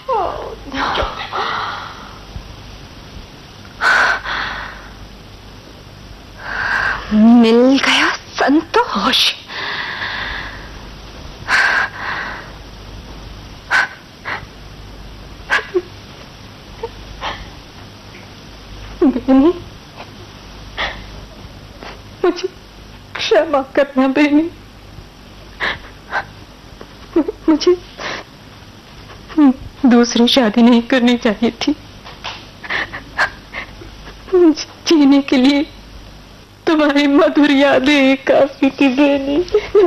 मिल गया संतोष। बेनी, मुझे क्षमा करना बेनी। मुझे दूसरी शादी नहीं करनी चाहिए थी। जीने के लिए तुम्हारी मधुर यादें काफी थी बेनी।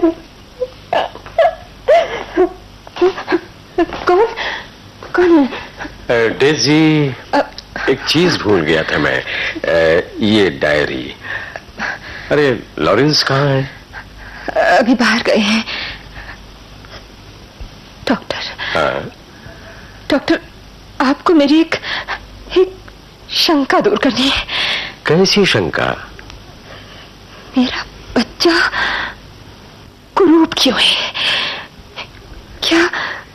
कौन है? डेजी, एक चीज भूल गया था मैं। ये डायरी। अरे लॉरेंस कहाँ है? अभी बाहर गए हैं। डॉक्टर। हाँ? डॉक्टर, आपको मेरी एक शंका दूर करनी है। कैसी शंका? मेरा बच्चा कुरूप क्यों है? क्या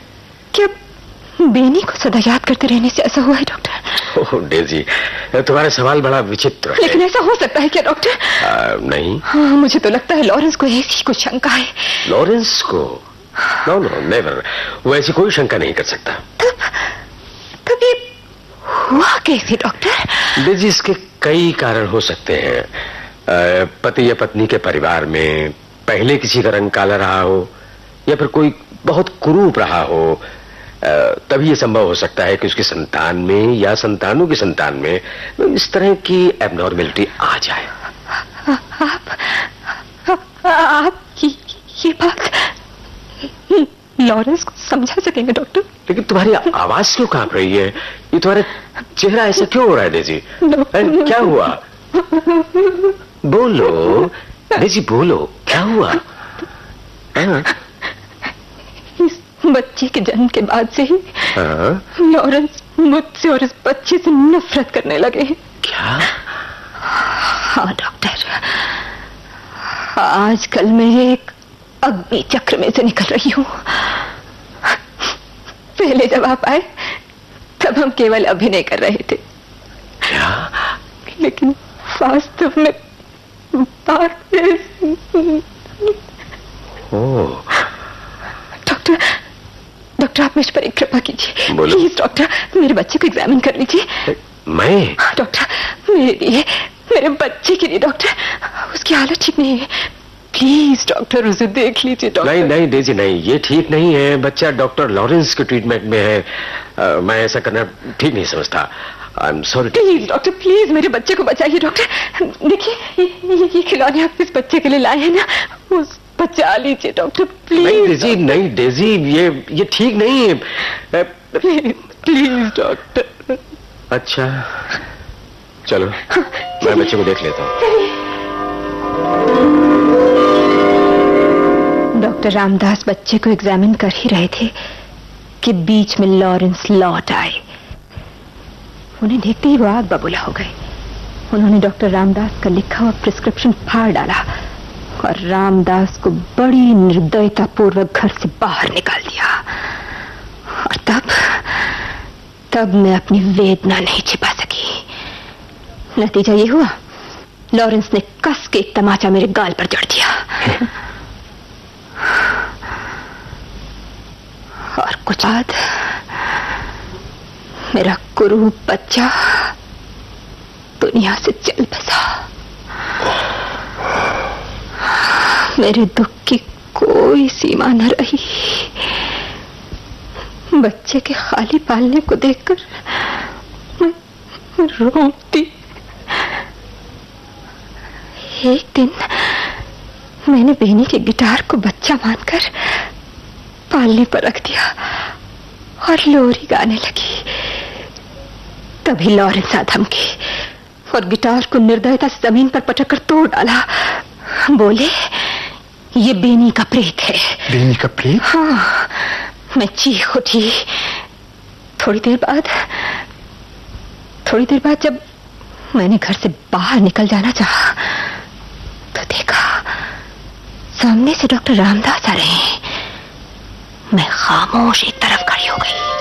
बेनी को सदा याद करते रहने से ऐसा हुआ है डॉक्टर? ओह डेजी, तुम्हारा सवाल बड़ा विचित्र है। लेकिन ऐसा हो सकता है क्या डॉक्टर? नहीं। हाँ, मुझे तो लगता है लॉरेंस को ऐसी कुछ शंका है। लॉरेंस को? नो नो नेवर, वो ऐसी कोई शंका नहीं कर सकता। तब ये हुआ कैसे डॉक्टर? डेजी, इसके कई कारण हो सकते हैं। पति या पत्नी के परिवार में पहले किसी का रंग काला रहा हो, या फिर कोई बहुत कुरूप रहा हो। तभी यह संभव हो सकता है कि उसकी संतान में या संतानों की संतान में इस तरह की एबनॉर्मेलिटी आ जाए। आप ये बात लॉरेंस को समझा सकेंगे डॉक्टर? लेकिन तुम्हारी आवाज क्यों कांप रही है? ये तुम्हारा चेहरा ऐसा क्यों हो रहा है डेजी? क्या हुआ? बोलो डेजी, बोलो, क्या हुआ? इस बच्चे के जन्म के बाद से ही लॉरेंस मुझसे और इस बच्चे से नफरत करने लगे हैं। क्या? हाँ डॉक्टर, आजकल मैं एक अग्नि चक्र में से निकल रही हूँ। पहले जब आप आए तब हम केवल अभिनय कर रहे थे। क्या? लेकिन वास्तव में डॉक्टर, आप मुझ पर एक कृपा कीजिए। प्लीज डॉक्टर, मेरे बच्चे को एग्जामिन कर लीजिए। मैं? डॉक्टर, मेरे लिए, मेरे बच्चे के लिए डॉक्टर, उसकी हालत ठीक नहीं है। प्लीज डॉक्टर, उसे देख लीजिए डॉक्टर। नहीं नहीं डेजी, नहीं, ये ठीक नहीं है। बच्चा डॉक्टर लॉरेंस के ट्रीटमेंट में है। मैं ऐसा करना ठीक नहीं समझता। I am sorry. Please doctor, please मेरे बच्चे को बचाइए डॉक्टर। देखिए ये खिलौने आप इस बच्चे के लिए लाए हैं ना, उस बचा लीजिए डॉक्टर, प्लीज। नहीं डेजी, नहीं डेजी, ये ठीक नहीं है। Please doctor. अच्छा चलो, मैं बच्चे को देख लेता हूँ। डॉक्टर रामदास बच्चे को एग्जामिन कर ही रहे थे कि बीच में लॉरेंस लौट आए। उन्हें देखते ही वो आग बबूला हो गए। उन्होंने डॉक्टर रामदास का लिखा हुआ प्रिस्क्रिप्शन फाड़ डाला और रामदास को बड़ी निर्दयता पूर्वक घर से बाहर निकाल दिया। और तब मैं अपनी वेदना नहीं छिपा सकी। नतीजा ये हुआ, लॉरेंस ने कस के एक तमाचा मेरे गाल पर जड़ दिया। और कुछ बाद मेरा कुरूप बच्चा दुनिया से चल बसा। मेरे दुख की कोई सीमा न रही। बच्चे के खाली पालने को देखकर मैं रोती। एक दिन मैंने बेनी के गिटार को बच्चा मानकर पालने पर रख दिया और लोरी गाने लगी। तभी लॉरेंस आ धमकी और गिटार को निर्दयता से जमीन पर पटक कर तोड़ डाला। बोले, ये बेनी का प्रेत है। बेनी का प्रेत? हाँ। मैं चीख उठी। थोड़ी देर बाद जब मैंने घर से बाहर निकल जाना चाहा तो देखा सामने से डॉक्टर रामदास आ रहे हैं। मैं खामोश एक तरफ खड़ी हो गई।